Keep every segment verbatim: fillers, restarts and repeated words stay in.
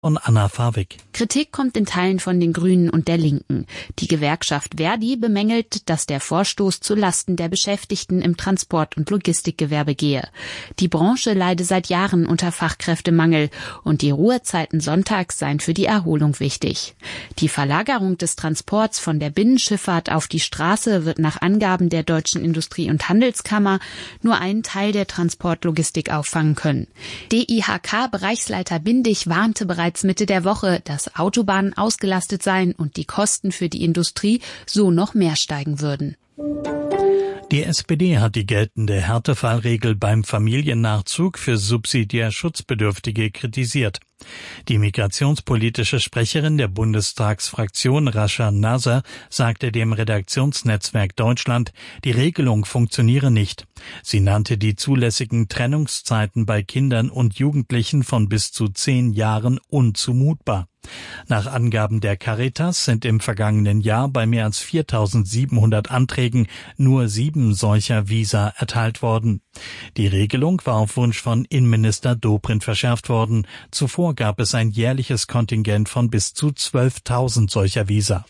von Anna Fawig. Kritik kommt in Teilen von den Grünen und der Linken. Die Gewerkschaft Verdi bemängelt, dass der Vorstoß zu Lasten der Beschäftigten im Transport- und Logistikgewerbe gehe. Die Branche leide seit Jahren unter Fachkräftemangel und die Ruhezeiten sonntags seien für die Erholung wichtig. Die Verlagerung des Transports von der Binnenschifffahrt auf die Straße wird nach Angaben der Deutschen Industrie- und Handelskammer nur einen Teil der Transportlogistik auffangen können. D I H K-Bereichsleiter Bindig warnte bereits Mitte der Woche, dass Autobahnen ausgelastet seien und die Kosten für die Industrie so noch mehr steigen würden. Die S P D hat die geltende Härtefallregel beim Familiennachzug für subsidiär Schutzbedürftige kritisiert. Die migrationspolitische Sprecherin der Bundestagsfraktion Rascha Nasser sagte dem Redaktionsnetzwerk Deutschland, die Regelung funktioniere nicht. Sie nannte die zulässigen Trennungszeiten bei Kindern und Jugendlichen von bis zu zehn Jahren unzumutbar. Nach Angaben der Caritas sind im vergangenen Jahr bei mehr als viertausendsiebenhundert Anträgen nur sieben solcher Visa erteilt worden. Die Regelung war auf Wunsch von Innenminister Dobrindt verschärft worden. Zuvor gab es ein jährliches Kontingent von bis zu zwölftausend solcher Visa.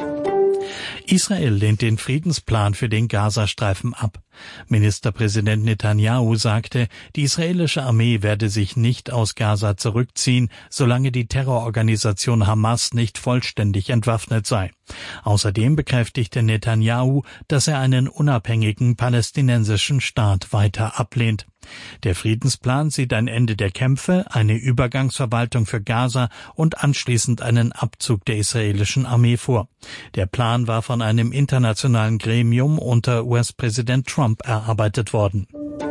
Israel lehnt den Friedensplan für den Gazastreifen ab. Ministerpräsident Netanyahu sagte, die israelische Armee werde sich nicht aus Gaza zurückziehen, solange die Terrororganisation Hamas nicht vollständig entwaffnet sei. Außerdem bekräftigte Netanyahu, dass er einen unabhängigen palästinensischen Staat weiter ablehnt. Der Friedensplan sieht ein Ende der Kämpfe, eine Übergangsverwaltung für Gaza und anschließend einen Abzug der israelischen Armee vor. Der Plan war von einem internationalen Gremium unter U S-Präsident Trump erarbeitet worden.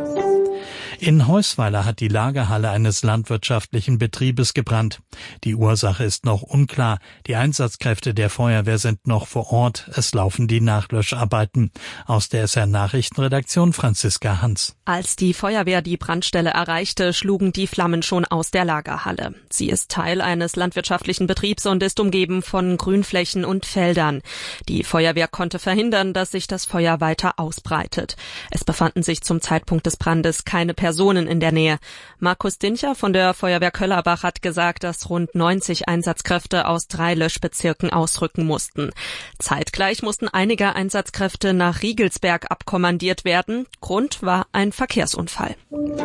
In Heusweiler hat die Lagerhalle eines landwirtschaftlichen Betriebes gebrannt. Die Ursache ist noch unklar. Die Einsatzkräfte der Feuerwehr sind noch vor Ort. Es laufen die Nachlöscharbeiten. Aus der S R-Nachrichtenredaktion Franziska Hans. Als die Feuerwehr die Brandstelle erreichte, schlugen die Flammen schon aus der Lagerhalle. Sie ist Teil eines landwirtschaftlichen Betriebs und ist umgeben von Grünflächen und Feldern. Die Feuerwehr konnte verhindern, dass sich das Feuer weiter ausbreitet. Es befanden sich zum Zeitpunkt des Brandes keine Personen Personen in der Nähe. Markus Dincher von der Feuerwehr Köllerbach hat gesagt, dass rund neunzig Einsatzkräfte aus drei Löschbezirken ausrücken mussten. Zeitgleich mussten einige Einsatzkräfte nach Riegelsberg abkommandiert werden. Grund war ein Verkehrsunfall.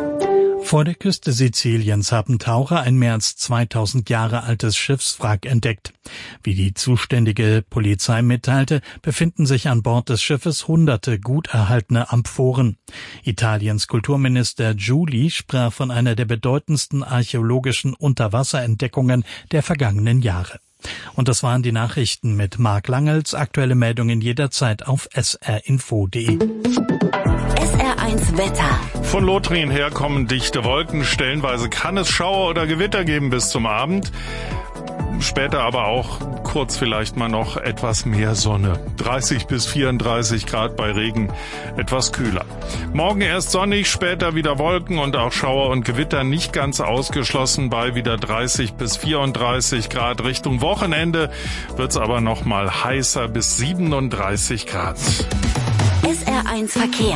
Vor der Küste Siziliens haben Taucher ein mehr als zweitausend Jahre altes Schiffswrack entdeckt. Wie die zuständige Polizei mitteilte, befinden sich an Bord des Schiffes hunderte gut erhaltene Amphoren. Italiens Kulturminister Giuli sprach von einer der bedeutendsten archäologischen Unterwasserentdeckungen der vergangenen Jahre. Und das waren die Nachrichten mit Marc Langels. Aktuelle Meldungen jederzeit auf s r info punkt d e. S R eins Wetter. Von Lothringen her kommen dichte Wolken. Stellenweise kann es Schauer oder Gewitter geben bis zum Abend. Später aber auch kurz vielleicht mal noch etwas mehr Sonne. dreißig bis vierunddreißig Grad bei Regen, etwas kühler. Morgen erst sonnig, später wieder Wolken und auch Schauer und Gewitter nicht ganz ausgeschlossen bei wieder dreißig bis vierunddreißig Grad. Richtung Wochenende wird's aber noch mal heißer bis siebenunddreißig Grad. S R eins Verkehr.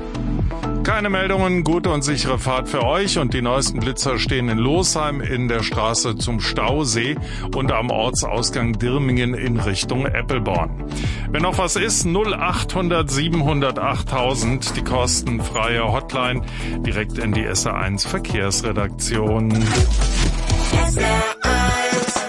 Keine Meldungen, gute und sichere Fahrt für euch und die neuesten Blitzer stehen in Losheim in der Straße zum Stausee und am Ortsausgang Dirmingen in Richtung Eppelborn. Wenn noch was ist, null achthundert siebenhundert achttausend, die kostenfreie Hotline direkt in die S R eins Verkehrsredaktion. S R eins.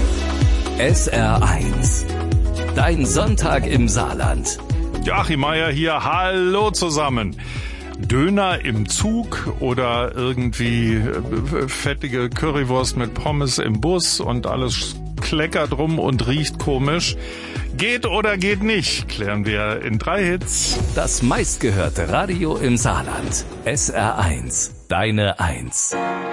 S R eins. Dein Sonntag im Saarland. Joachim Meier hier, hallo zusammen. Döner im Zug oder irgendwie fettige Currywurst mit Pommes im Bus und alles kleckert rum und riecht komisch. Geht oder geht nicht, klären wir in drei Hits. Das meistgehörte Radio im Saarland. S R eins, deine Eins.